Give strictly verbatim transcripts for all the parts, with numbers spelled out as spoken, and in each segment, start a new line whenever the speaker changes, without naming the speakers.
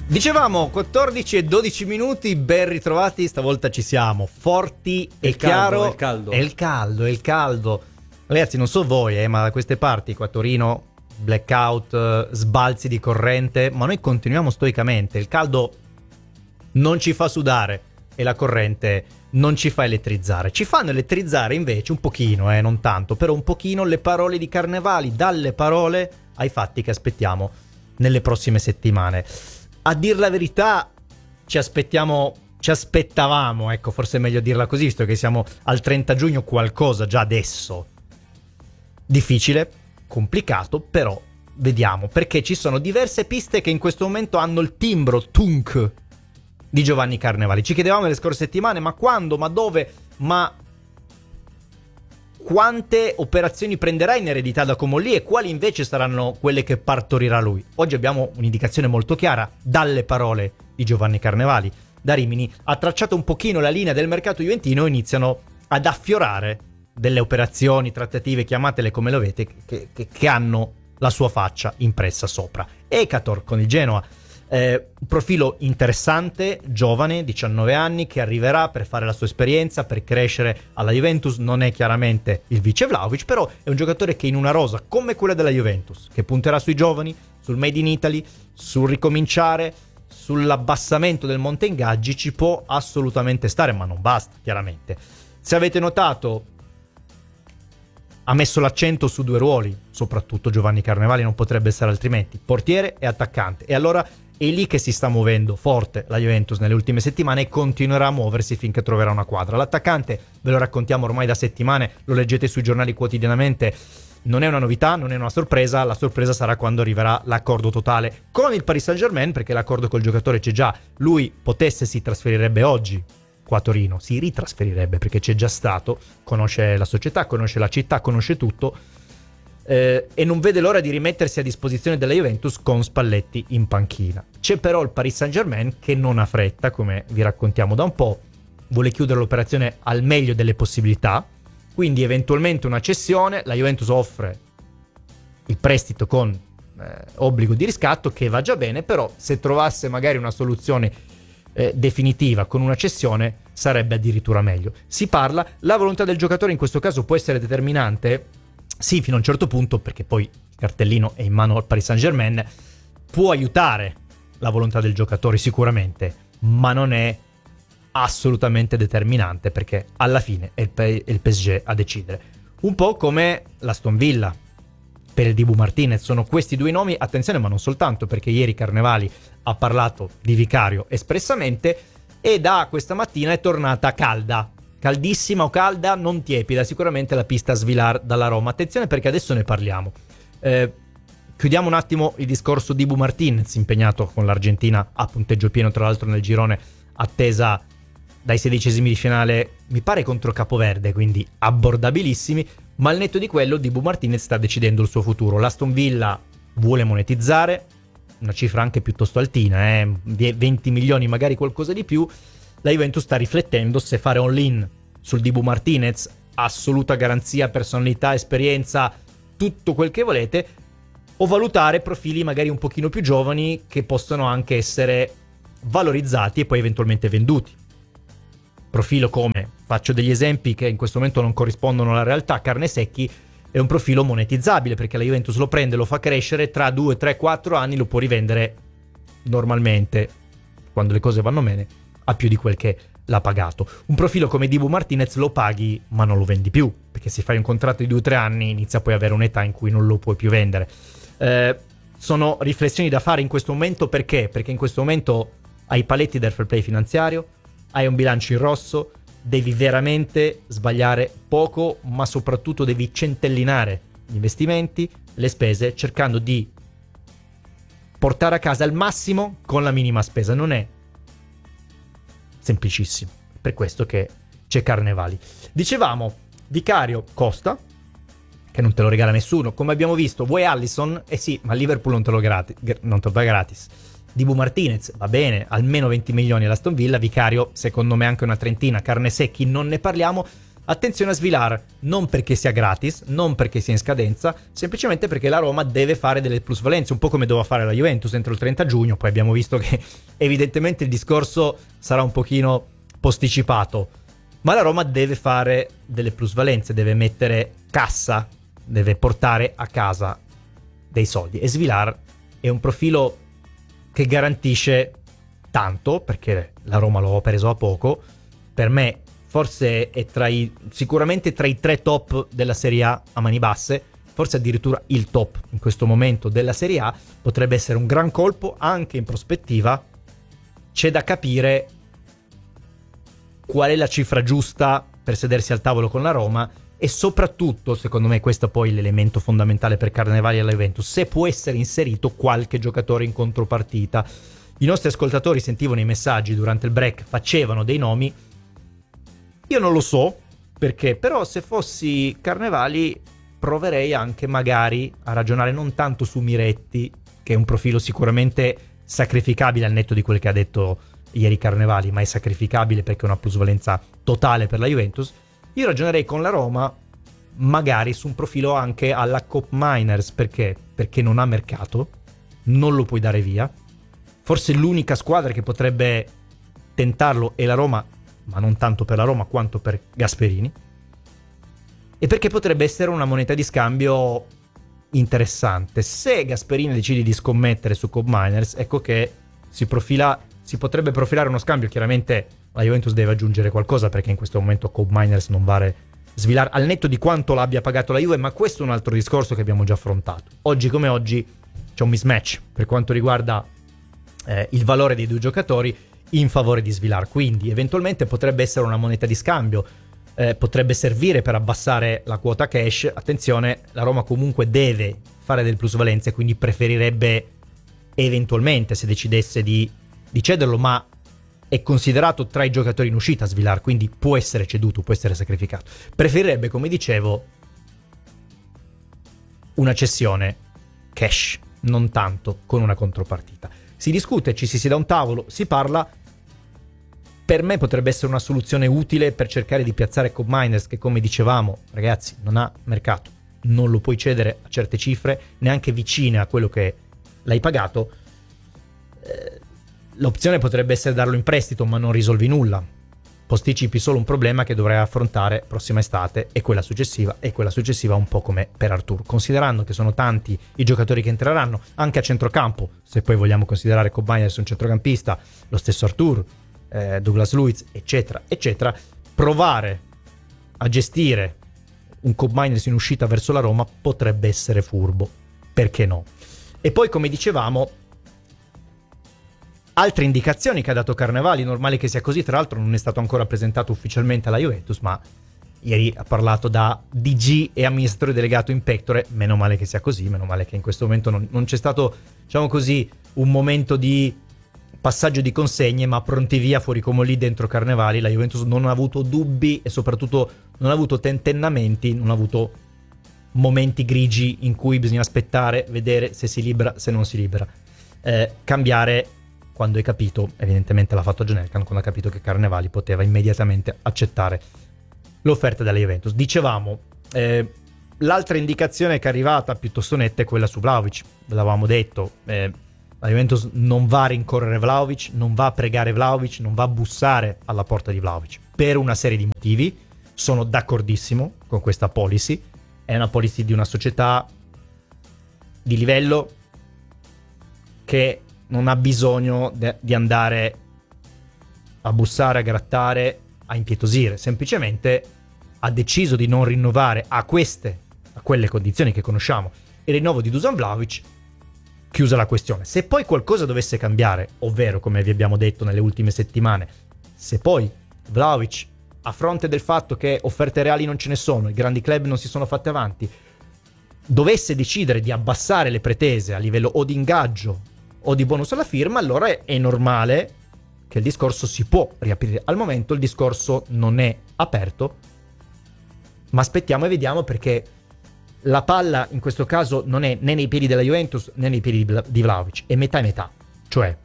Dicevamo quattordici e dodici minuti, ben ritrovati, stavolta ci siamo, forti e chiaro.
È il caldo.
È il caldo, è il caldo. Ragazzi, non so voi, eh, ma da queste parti, qua a Torino, blackout, sbalzi di corrente, ma noi continuiamo stoicamente. Il caldo non ci fa sudare e la corrente non ci fa elettrizzare. Ci fanno elettrizzare invece un pochino, eh, non tanto, però un pochino le parole di Carnevali, dalle parole ai fatti che aspettiamo nelle prossime settimane. A dir la verità, ci aspettiamo, ci aspettavamo, ecco, forse è meglio dirla così, visto che siamo al trenta giugno, qualcosa già adesso. Difficile, complicato, però vediamo, perché ci sono diverse piste che in questo momento hanno il timbro tunk di Giovanni Carnevali. Ci chiedevamo nelle scorse settimane, ma quando, ma dove, ma quante operazioni prenderà in eredità da Comolli e quali invece saranno quelle che partorirà lui. Oggi abbiamo un'indicazione molto chiara dalle parole di Giovanni Carnevali. Da Rimini ha tracciato un pochino la linea del mercato juventino e iniziano ad affiorare delle operazioni, trattative, chiamatele come lo avete, che, che, che hanno la sua faccia impressa sopra. Ekator con il Genoa, eh, un profilo interessante, giovane, diciannove anni, che arriverà per fare la sua esperienza, per crescere alla Juventus. Non è chiaramente il vice Vlahovic, però è un giocatore che in una rosa come quella della Juventus, che punterà sui giovani, sul Made in Italy, sul ricominciare, sull'abbassamento del monte ingaggi, ci può assolutamente stare, ma non basta, chiaramente. Se avete notato, ha messo l'accento su due ruoli, soprattutto Giovanni Carnevali, non potrebbe essere altrimenti, portiere e attaccante. E allora è lì che si sta muovendo forte la Juventus nelle ultime settimane e continuerà a muoversi finché troverà una quadra. L'attaccante, ve lo raccontiamo ormai da settimane, lo leggete sui giornali quotidianamente, non è una novità, non è una sorpresa. La sorpresa sarà quando arriverà l'accordo totale con il Paris Saint-Germain, perché l'accordo col giocatore c'è già. Lui potesse si trasferirebbe oggi qua a Torino, si ritrasferirebbe perché c'è già stato, conosce la società, conosce la città, conosce tutto, eh, e non vede l'ora di rimettersi a disposizione della Juventus con Spalletti in panchina. C'è però il Paris Saint-Germain che non ha fretta, come vi raccontiamo da un po', vuole chiudere l'operazione al meglio delle possibilità, quindi eventualmente una cessione. La Juventus offre il prestito con eh, obbligo di riscatto, che va già bene, però se trovasse magari una soluzione Eh, definitiva con una cessione sarebbe addirittura meglio. Si parla, la volontà del giocatore in questo caso può essere determinante, sì, fino a un certo punto, perché poi il cartellino è in mano al Paris Saint-Germain, può aiutare la volontà del giocatore sicuramente, ma non è assolutamente determinante, perché alla fine è il, P- è il P S G a decidere. Un po' come l'Aston Villa per il Dibu Martinez. Sono questi due nomi, attenzione, ma non soltanto, perché ieri Carnevali ha parlato di Vicario espressamente e da questa mattina è tornata calda, caldissima o calda, non tiepida, sicuramente la pista a Svilar dalla Roma. Attenzione, perché adesso ne parliamo. Eh, chiudiamo un attimo il discorso di Dibu Martinez, impegnato con l'Argentina a punteggio pieno, tra l'altro nel girone, attesa dai sedicesimi di finale, mi pare contro Capoverde, quindi abbordabilissimi. Ma al netto di quello, Dibu Martinez sta decidendo il suo futuro. L'Aston Villa vuole monetizzare, una cifra anche piuttosto altina, eh? venti milioni, magari qualcosa di più. La Juventus sta riflettendo se fare all-in sul Dibu Martinez, assoluta garanzia, personalità, esperienza, tutto quel che volete, o valutare profili magari un pochino più giovani che possono anche essere valorizzati e poi eventualmente venduti. Profilo come, faccio degli esempi che in questo momento non corrispondono alla realtà, Carnesecchi è un profilo monetizzabile, perché la Juventus lo prende, lo fa crescere, tra due, tre, quattro anni lo può rivendere normalmente, quando le cose vanno bene, a più di quel che l'ha pagato. Un profilo come Dibu Martinez lo paghi ma non lo vendi più, perché se fai un contratto di due o tre anni inizia poi ad avere un'età in cui non lo puoi più vendere. Eh, sono riflessioni da fare in questo momento, perché? Perché in questo momento hai i paletti del fair play finanziario, hai un bilancio in rosso, devi veramente sbagliare poco, ma soprattutto devi centellinare gli investimenti, le spese, cercando di portare a casa il massimo con la minima spesa. Non è semplicissimo, per questo che c'è Carnevali. Dicevamo, Vicario costa, che non te lo regala nessuno, come abbiamo visto. Vuoi Alisson? Eh sì, ma Liverpool non te lo, gratis, non te lo dà gratis. Dibu Martinez, va bene, almeno venti milioni all'Aston Villa. Vicario, secondo me anche una trentina. Carnesecchi non ne parliamo. Attenzione a Svilar, non perché sia gratis, non perché sia in scadenza, semplicemente perché la Roma deve fare delle plusvalenze, un po' come doveva fare la Juventus entro il trenta giugno, poi abbiamo visto che evidentemente il discorso sarà un pochino posticipato, ma la Roma deve fare delle plusvalenze, deve mettere cassa, deve portare a casa dei soldi, e Svilar è un profilo che garantisce tanto, perché la Roma lo ha preso a poco. Per me forse è tra i sicuramente tra i tre top della Serie A a mani basse, forse addirittura il top in questo momento della Serie A. Potrebbe essere un gran colpo anche in prospettiva. C'è da capire qual è la cifra giusta per sedersi al tavolo con la Roma, e soprattutto, secondo me questo poi è l'elemento fondamentale per Carnevali alla Juventus, se può essere inserito qualche giocatore in contropartita. I nostri ascoltatori, sentivano i messaggi durante il break, facevano dei nomi. Io non lo so perché, però se fossi Carnevali proverei anche magari a ragionare non tanto su Miretti, che è un profilo sicuramente sacrificabile al netto di quel che ha detto ieri Carnevali, ma è sacrificabile perché è una plusvalenza totale per la Juventus. Io ragionerei con la Roma magari su un profilo anche alla Cop Miners, perché? Perché non ha mercato, non lo puoi dare via. Forse l'unica squadra che potrebbe tentarlo è la Roma, ma non tanto per la Roma quanto per Gasperini, e perché potrebbe essere una moneta di scambio interessante. Se Gasperini decide di scommettere su Cop Miners, ecco che si profila, si potrebbe profilare uno scambio. Chiaramente la Juventus deve aggiungere qualcosa, perché in questo momento Cop Miners non vale Svilar, al netto di quanto l'abbia pagato la Juve, ma questo è un altro discorso che abbiamo già affrontato. Oggi come oggi c'è un mismatch per quanto riguarda eh, il valore dei due giocatori in favore di Svilar, quindi eventualmente potrebbe essere una moneta di scambio, eh, potrebbe servire per abbassare la quota cash. Attenzione, la Roma comunque deve fare del plusvalenze, quindi preferirebbe eventualmente, se decidesse di, di cederlo, ma è considerato tra i giocatori in uscita Svilar, quindi può essere ceduto, può essere sacrificato. Preferirebbe, come dicevo, una cessione cash, non tanto con una contropartita. Si discute, ci si siede a un tavolo, si parla. Per me potrebbe essere una soluzione utile per cercare di piazzare Cop Miners, che come dicevamo, ragazzi, non ha mercato, non lo puoi cedere a certe cifre, neanche vicine a quello che l'hai pagato. Eh, l'opzione potrebbe essere darlo in prestito, ma non risolvi nulla. Posticipi solo un problema che dovrai affrontare prossima estate e quella successiva, e quella successiva un po' come per Arthur. Considerando che sono tanti i giocatori che entreranno, anche a centrocampo, se poi vogliamo considerare Cop Miners un centrocampista, lo stesso Arthur, eh, Douglas Luiz, eccetera, eccetera, provare a gestire un Cop Miners in uscita verso la Roma potrebbe essere furbo. Perché no? E poi, come dicevamo, altre indicazioni che ha dato Carnevali, normale che sia così, tra l'altro non è stato ancora presentato ufficialmente alla Juventus, ma ieri ha parlato da D G e amministratore delegato in pectore. Meno male che sia così, meno male che in questo momento non, non c'è stato, diciamo così, un momento di passaggio di consegne, ma pronti via, fuori come lì dentro Carnevali. La Juventus non ha avuto dubbi e soprattutto non ha avuto tentennamenti, non ha avuto momenti grigi in cui bisogna aspettare, vedere se si libera, se non si libera. Eh, cambiare quando hai capito, evidentemente l'ha fatto John Elkann, quando ha capito che Carnevali poteva immediatamente accettare l'offerta della Juventus. Dicevamo, eh, l'altra indicazione che è arrivata piuttosto netta è quella su Vlahovic. Ve l'avevamo detto, eh, la Juventus non va a rincorrere Vlahovic, non va a pregare Vlahovic, non va a bussare alla porta di Vlahovic, per una serie di motivi. Sono d'accordissimo con questa policy, è una policy di una società di livello che non ha bisogno de- di andare a bussare, a grattare, a impietosire. Semplicemente ha deciso di non rinnovare a queste, a quelle condizioni che conosciamo, il rinnovo di Dusan Vlahovic. Chiusa la questione. Se poi qualcosa dovesse cambiare, ovvero, come vi abbiamo detto nelle ultime settimane, se poi Vlahovic, a fronte del fatto che offerte reali non ce ne sono, i grandi club non si sono fatti avanti, dovesse decidere di abbassare le pretese a livello o di ingaggio o di bonus alla firma, allora è, è normale che il discorso si può riaprire. Al momento il discorso non è aperto, ma aspettiamo e vediamo, perché la palla in questo caso non è né nei piedi della Juventus né nei piedi di Vlahovic, è metà e metà. Cioè,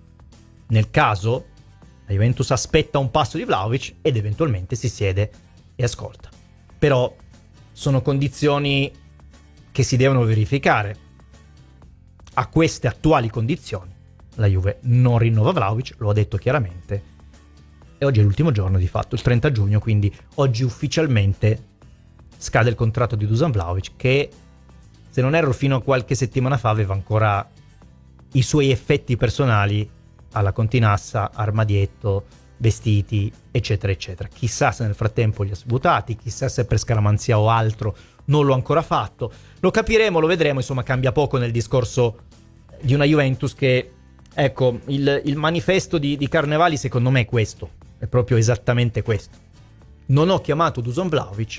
nel caso la Juventus aspetta un passo di Vlahovic ed eventualmente si siede e ascolta. Però sono condizioni che si devono verificare. A queste attuali condizioni la Juve non rinnova Vlahovic, lo ha detto chiaramente, e oggi è l'ultimo giorno di fatto, il trenta giugno, quindi oggi ufficialmente scade il contratto di Dusan Vlahovic, che, se non erro, fino a qualche settimana fa aveva ancora i suoi effetti personali alla Continassa, armadietto, vestiti, eccetera eccetera. Chissà se nel frattempo li ha svuotati, chissà se per scaramanzia o altro non l'ho ancora fatto. Lo capiremo, lo vedremo, insomma cambia poco nel discorso di una Juventus che, ecco, il, il manifesto di, di Carnevali secondo me è questo, è proprio esattamente questo. Non ho chiamato Dusan Vlahovic,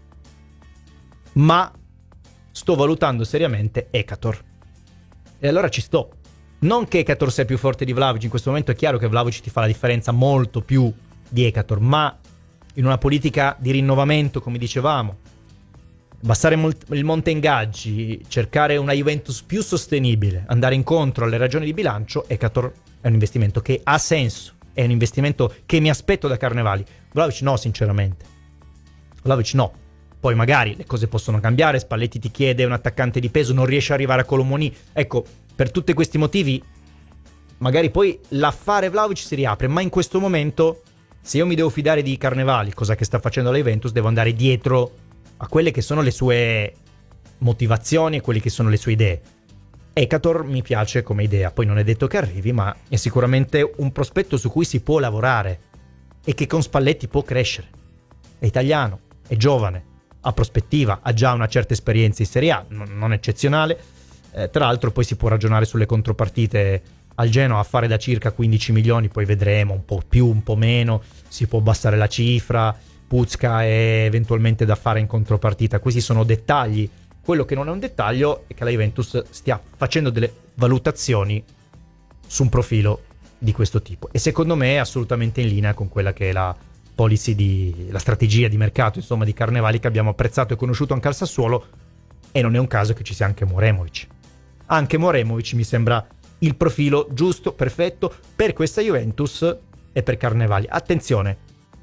ma sto valutando seriamente Ekator. E allora ci sto. Non che Ekator sia più forte di Vlahovic, in questo momento è chiaro che Vlahovic ti fa la differenza molto più di Ekator, ma in una politica di rinnovamento, come dicevamo, abbassare il monte ingaggi, cercare una Juventus più sostenibile, andare incontro alle ragioni di bilancio, Ekator è un investimento che ha senso, è un investimento che mi aspetto da Carnevali. Vlahovic no, sinceramente. Vlahovic no. Poi magari le cose possono cambiare, Spalletti ti chiede un attaccante di peso, non riesce ad arrivare a Colomoni. Ecco, per tutti questi motivi magari poi l'affare Vlahovic si riapre, ma in questo momento, se io mi devo fidare di Carnevali, cosa che sta facendo la Juventus, devo andare dietro a quelle che sono le sue motivazioni e quelle che sono le sue idee. Ekator mi piace come idea, poi non è detto che arrivi, ma è sicuramente un prospetto su cui si può lavorare e che con Spalletti può crescere. È italiano, è giovane, ha prospettiva, ha già una certa esperienza in Serie A, non eccezionale. Eh, tra l'altro poi si può ragionare sulle contropartite al Genoa, a fare da circa quindici milioni, poi vedremo, un po' più, un po' meno, si può abbassare la cifra, Puzka è eventualmente da fare in contropartita. Questi sono dettagli. Quello che non è un dettaglio è che la Juventus stia facendo delle valutazioni su un profilo di questo tipo, e secondo me è assolutamente in linea con quella che è la policy di, la strategia di mercato, insomma, di Carnevali, che abbiamo apprezzato e conosciuto anche al Sassuolo, e non è un caso che ci sia anche Moremovic. Anche Moremovic mi sembra il profilo giusto, perfetto per questa Juventus e per Carnevali. Attenzione,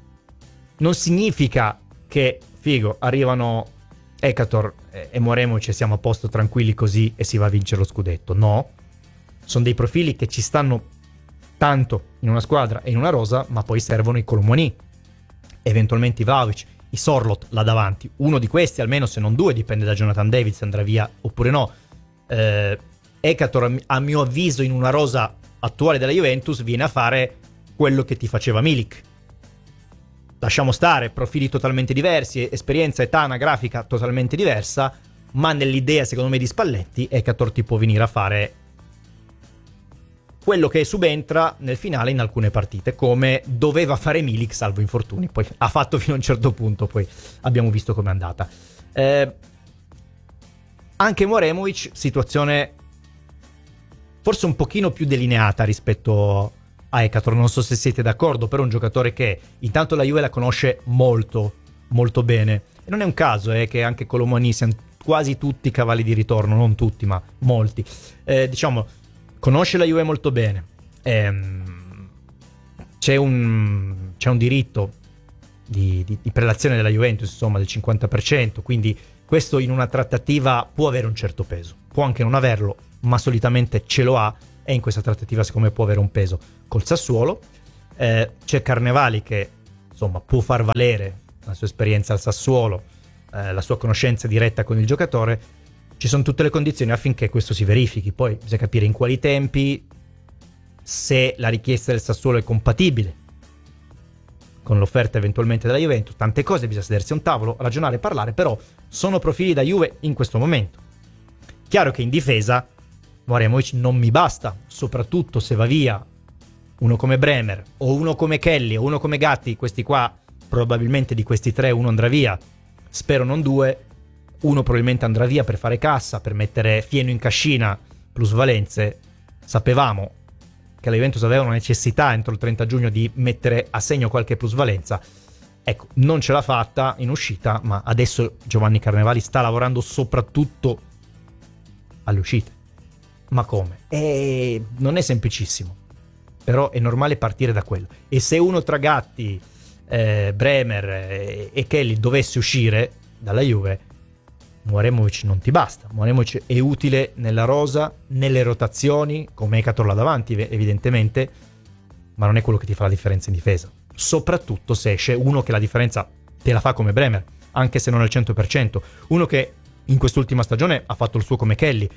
non significa che, figo, arrivano Ekator e Moremovic e siamo a posto tranquilli così e si va a vincere lo scudetto. No, sono dei profili che ci stanno tanto in una squadra e in una rosa, ma poi servono i Colomoni, eventualmente i Vlahovic, i Sorloth là davanti. Uno di questi, almeno, se non due, dipende da Jonathan David se andrà via oppure no. eh, Ekator, a mio avviso, in una rosa attuale della Juventus viene a fare quello che ti faceva Milik. Lasciamo stare, profili totalmente diversi, esperienza, età, anagrafica totalmente diversa, ma nell'idea, secondo me, di Spalletti, Ekator ti può venire a fare quello che subentra nel finale in alcune partite, come doveva fare Milik, salvo infortuni. Poi ha fatto fino a un certo punto, poi abbiamo visto com'è andata. Eh, anche Moremovic, situazione forse un pochino più delineata rispetto a Ekator, non so se siete d'accordo, però è un giocatore che intanto la Juve la conosce molto, molto bene. E non è un caso eh, che anche Colomoni siano quasi tutti cavalli di ritorno, non tutti, ma molti. Eh, diciamo, conosce la Juve molto bene. Ehm, c'è, un, c'è un diritto di, di, di prelazione della Juventus, insomma, del cinquanta per cento, quindi questo in una trattativa può avere un certo peso. Può anche non averlo, ma solitamente ce lo ha, e in questa trattativa secondo me può avere un peso. Col Sassuolo eh, c'è Carnevali che, insomma, può far valere la sua esperienza al Sassuolo, eh, la sua conoscenza diretta con il giocatore. Ci sono tutte le condizioni affinché questo si verifichi. Poi bisogna capire in quali tempi, se la richiesta del Sassuolo è compatibile con l'offerta eventualmente della Juventus. Tante cose, bisogna sedersi a un tavolo, ragionare, parlare, però sono profili da Juve in questo momento. Chiaro che in difesa Moremovic non mi basta, soprattutto se va via uno come Bremer o uno come Kelly o uno come Gatti. Questi qua, probabilmente di questi tre uno andrà via, spero non due. Uno probabilmente andrà via per fare cassa, per mettere fieno in cascina, plusvalenze. Sapevamo che la Juventus aveva una necessità entro il trenta giugno di mettere a segno qualche plusvalenza. Ecco, non ce l'ha fatta in uscita, ma adesso Giovanni Carnevali sta lavorando soprattutto alle uscite. Ma come? E non è semplicissimo, però è normale partire da quello. E se uno tra Gatti, eh, Bremer e, e Kelly dovesse uscire dalla Juve, Mouremovic non ti basta. Mouremovic è utile nella rosa, nelle rotazioni, come Ekator là davanti evidentemente, ma non è quello che ti fa la differenza in difesa, soprattutto se esce uno che la differenza te la fa come Bremer, anche se non al cento per cento, uno che in quest'ultima stagione ha fatto il suo come Kelly,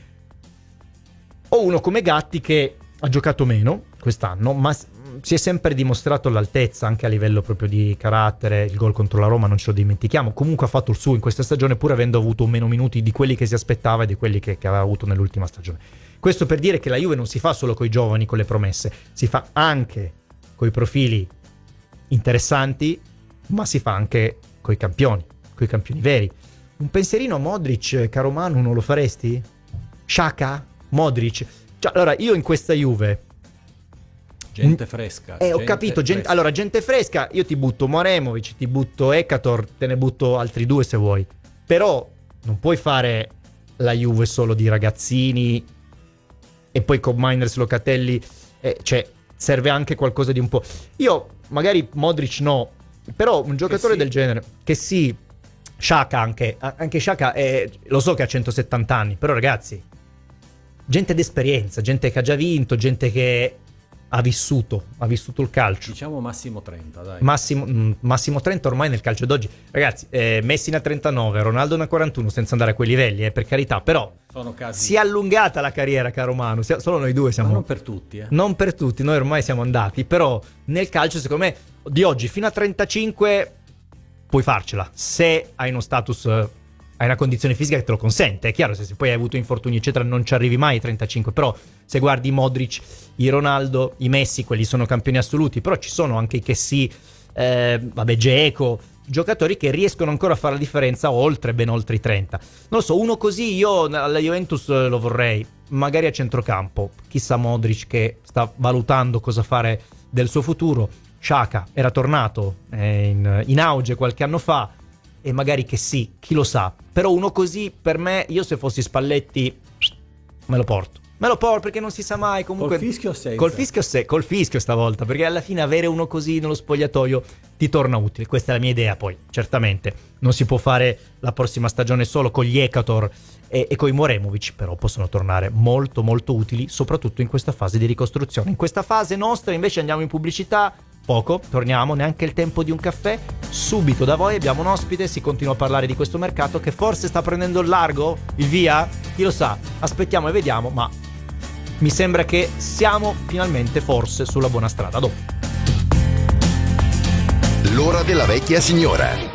o uno come Gatti che ha giocato meno quest'anno, ma si è sempre dimostrato all'altezza anche a livello proprio di carattere. Il gol contro la Roma non ce lo dimentichiamo, comunque ha fatto il suo in questa stagione, pur avendo avuto meno minuti di quelli che si aspettava e di quelli che, che aveva avuto nell'ultima stagione. Questo per dire che la Juve non si fa solo coi giovani, con le promesse, si fa anche coi profili interessanti, ma si fa anche coi campioni, coi campioni veri. Un pensierino a Modric, caro Manu, non lo faresti? Xhaka? Modric? Cioè, allora, io in questa Juve...
Gente fresca.
Eh,
gente
ho capito, gente,
fresca.
Allora, gente fresca, io ti butto Mouremovic, ti butto Ekator, te ne butto altri due se vuoi. Però non puoi fare la Juve solo di ragazzini e poi con Miners, Locatelli, eh, cioè serve anche qualcosa di un po'... Io, magari Modric no, però un giocatore
sì.
del genere, che sì, Xhaka anche, anche Xhaka, è, lo so che ha centosettanta anni, però ragazzi, gente d'esperienza, gente che ha già vinto, gente che... ha vissuto, ha vissuto il calcio.
Diciamo massimo trenta, dai.
Massimo, mh, massimo trenta ormai nel calcio d'oggi. Ragazzi, eh, Messi ne ha trentanove, Ronaldo ne ha quarantuno, senza andare a quei livelli, eh, per carità, però
Sono casi...
si è allungata la carriera, caro Manu, si- solo noi due siamo...
Ma non per tutti, eh.
Non per tutti, noi ormai siamo andati, però nel calcio, secondo me, di oggi fino a trentacinque puoi farcela, se hai uno status... eh, hai una condizione fisica che te lo consente. È chiaro, se, se poi hai avuto infortuni eccetera non ci arrivi mai ai trentacinque, però se guardi i Modric, i Ronaldo, i Messi, quelli sono campioni assoluti, però ci sono anche i che sì, eh, vabbè, Dzeko, giocatori che riescono ancora a fare la differenza oltre, ben oltre i trenta. Non lo so, uno così io alla Juventus lo vorrei, magari a centrocampo, chissà Modric che sta valutando cosa fare del suo futuro. Xhaka era tornato eh, in, in auge qualche anno fa, e magari che sì, chi lo sa. Però uno così, per me, io se fossi Spalletti me lo porto. Me lo porto perché non si sa mai. Comunque,
col fischio o senza?
Col fischio, se, col fischio stavolta, perché alla fine avere uno così nello spogliatoio ti torna utile. Questa è la mia idea. Poi certamente non si può fare la prossima stagione solo con gli Ekator e, e con i Mouremovic, però possono tornare molto molto utili, soprattutto in questa fase di ricostruzione. In questa fase nostra invece andiamo in pubblicità. Poco, torniamo, neanche il tempo di un caffè. Subito da voi abbiamo un ospite, si continua a parlare di questo mercato che forse sta prendendo il largo, il via, chi lo sa, aspettiamo e vediamo, ma mi sembra che siamo finalmente forse sulla buona strada. Dopo.
L'ora della vecchia signora.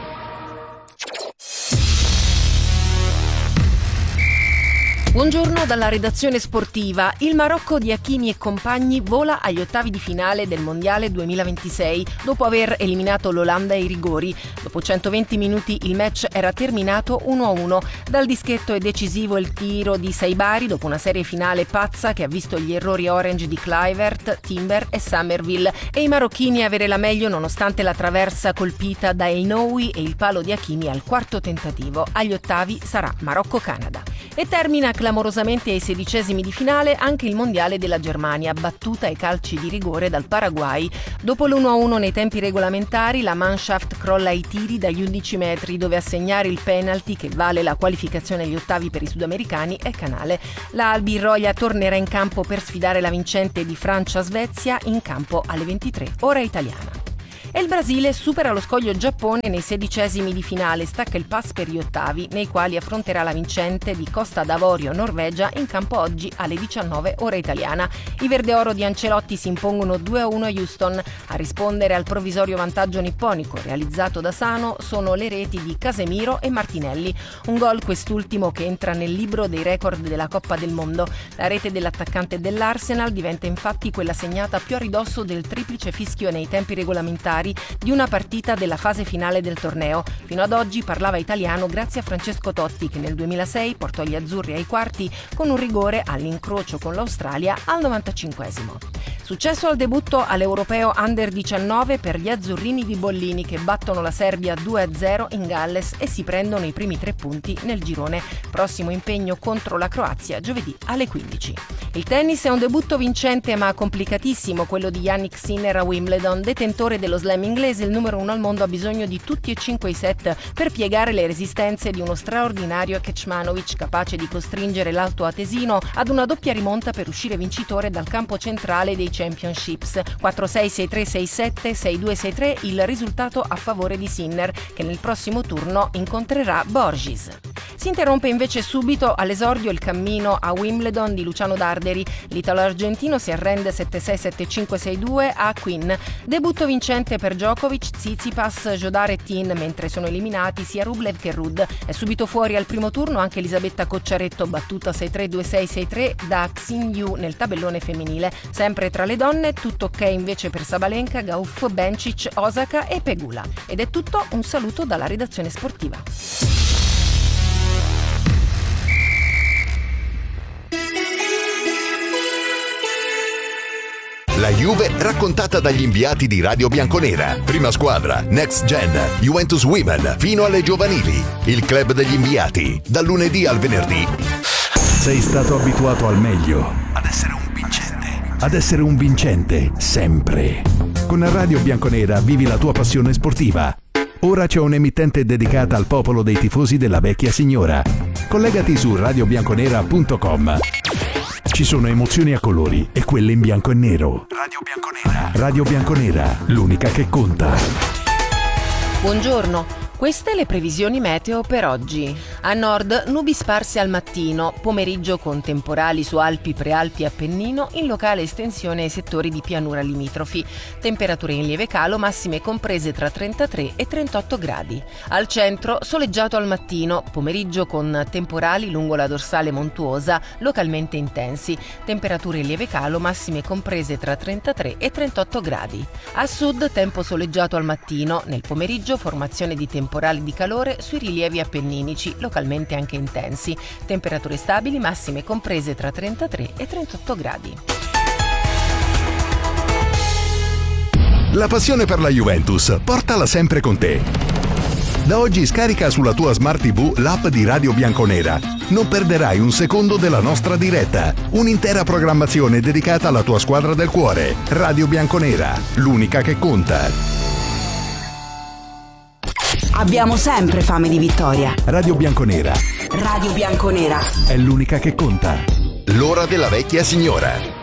Buongiorno dalla redazione sportiva. Il Marocco di Hakimi e compagni vola agli ottavi di finale del Mondiale duemilaventisei dopo aver eliminato l'Olanda ai rigori. Dopo centoventi minuti il match era terminato uno a uno. Dal dischetto è decisivo il tiro di Saibari dopo una serie finale pazza che ha visto gli errori orange di Kluivert, Timber e Summerville e i marocchini avere la meglio nonostante la traversa colpita da El Noui e il palo di Hakimi al quarto tentativo. Agli ottavi sarà Marocco-Canada. E termina clamorosamente ai sedicesimi di finale anche il mondiale della Germania, battuta ai calci di rigore dal Paraguay. Dopo l'uno a uno nei tempi regolamentari, la Mannschaft crolla ai tiri dagli undici metri, dove a segnare il penalty che vale la qualificazione agli ottavi per i sudamericani è Canale. La Albirroja tornerà in campo per sfidare la vincente di Francia-Svezia in campo alle ventitré, ora italiana. E il Brasile supera lo scoglio Giappone nei sedicesimi di finale, stacca il pass per gli ottavi, nei quali affronterà la vincente di Costa d'Avorio Norvegia in campo oggi alle diciannove ora italiana. I verdeoro di Ancelotti si impongono due a uno a Houston. A rispondere al provvisorio vantaggio nipponico realizzato da Sano sono le reti di Casemiro e Martinelli. Un gol quest'ultimo che entra nel libro dei record della Coppa del Mondo. La rete dell'attaccante dell'Arsenal diventa infatti quella segnata più a ridosso del triplice fischio nei tempi regolamentari di una partita della fase finale del torneo. Fino ad oggi parlava italiano grazie a Francesco Totti, che nel duemilasei portò gli azzurri ai quarti con un rigore all'incrocio con l'Australia al novantacinquesimo. Successo al debutto all'Europeo Under diciannove per gli azzurrini di Bollini che battono la Serbia due a zero in Galles e si prendono i primi tre punti nel girone. Prossimo impegno contro la Croazia giovedì alle quindici. Il tennis è un debutto vincente ma complicatissimo, quello di Jannik Sinner a Wimbledon. Detentore dello slam inglese, il numero uno al mondo ha bisogno di tutti e cinque i set per piegare le resistenze di uno straordinario Kecmanovic, capace di costringere l'alto atesino ad una doppia rimonta per uscire vincitore dal campo centrale dei Championships. quattro sei, sei tre, sei sette, sei due, sei tre il risultato a favore di Sinner, che nel prossimo turno incontrerà Borges. Si interrompe invece subito all'esordio il cammino a Wimbledon di Luciano Darderi. L'italo-argentino si arrende sette sei, sette cinque, sei due a Quinn. Debutto vincente per Djokovic, Tsitsipas, Jodar e Tin, mentre sono eliminati sia Rublev che Ruud. È subito fuori al primo turno anche Elisabetta Cocciaretto, battuta sei tre, due sei, sei tre da Xin Yu nel tabellone femminile. Sempre tra le donne, tutto ok invece per Sabalenka, Gauff, Bencic, Osaka e Pegula. Ed è tutto, un saluto dalla redazione sportiva.
La Juve raccontata dagli inviati di Radio Bianconera. Prima squadra, Next Gen, Juventus Women, fino alle giovanili. Il club degli inviati, dal lunedì al venerdì.
Sei stato abituato al meglio.
Ad essere un vincente.
Ad essere un vincente, sempre. Con Radio Bianconera vivi la tua passione sportiva. Ora c'è un'emittente dedicata al popolo dei tifosi della vecchia signora. Collegati su radio bianconera punto com. Ci sono emozioni a colori e quelle in bianco e nero. Radio Bianconera. Radio Bianconera, l'unica che conta.
Buongiorno. Queste le previsioni meteo per oggi. A nord nubi sparse al mattino, pomeriggio con temporali su Alpi, Prealpi e Appennino, in locale estensione ai settori di pianura limitrofi. Temperature in lieve calo, massime comprese tra trentatré e trentotto gradi. Al centro soleggiato al mattino, pomeriggio con temporali lungo la dorsale montuosa, localmente intensi. Temperature in lieve calo, massime comprese tra trentatré e trentotto gradi. A sud tempo soleggiato al mattino, nel pomeriggio formazione di temporali temporali di calore sui rilievi appenninici, localmente anche intensi. Temperature stabili, massime comprese tra trentatré e trentotto gradi.
La passione per la Juventus, portala sempre con te. Da oggi scarica sulla tua Smart tivù l'app di Radio Bianconera. Non perderai un secondo della nostra diretta. Un'intera programmazione dedicata alla tua squadra del cuore. Radio Bianconera, l'unica che conta.
Abbiamo sempre fame di vittoria.
Radio Bianconera.
Radio Bianconera
È l'unica che conta.
L'ora della vecchia signora.